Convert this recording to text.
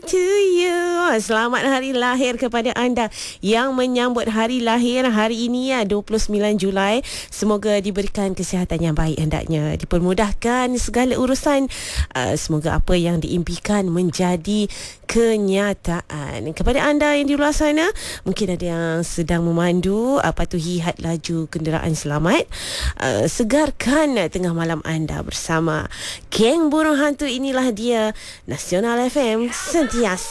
to you. Selamat hari lahir kepada anda yang menyambut hari lahir hari ini 29 Julai. Semoga diberikan kesihatan yang baik hendaknya, dipermudahkan segala urusan. Semoga apa yang diimpikan menjadi kenyataan. Kepada anda yang di luar sana, mungkin ada yang sedang memandu, patuhi had laju kenderaan selamat. Segarkan tengah malam anda bersama Geng Burung Hantu. Inilah dia Nasional FM, sentiasa